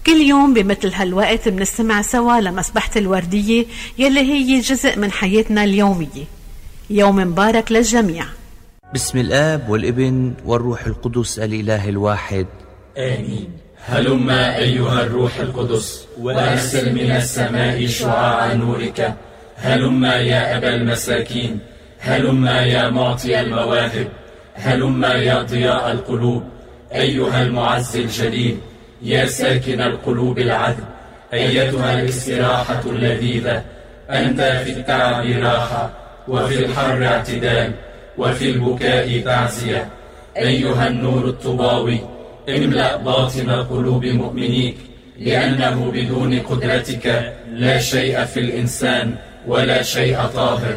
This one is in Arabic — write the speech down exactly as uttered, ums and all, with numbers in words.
كل يوم بمثل هالوقت بنستمع سوا لمسبحة الوردية يلي هي جزء من حياتنا اليومية. يوم مبارك للجميع. بسم الآب والابن والروح القدس الإله الواحد آمين. هلما أيها الروح القدس وأرسل من السماء شعاع نورك. هلما يا أبا المساكين. هلما يا معطي المواهب. هلما يا ضياء القلوب. أيها المعز الجليل يا ساكن القلوب العذب. أيتها الاستراحة اللذيذة. أنت في التعب راحة وفي الحر اعتدال وفي البكاء تعزية. أيها النور الطباوي املأ باطن قلوب مؤمنيك، لأنه بدون قدرتك لا شيء في الإنسان ولا شيء طاهر.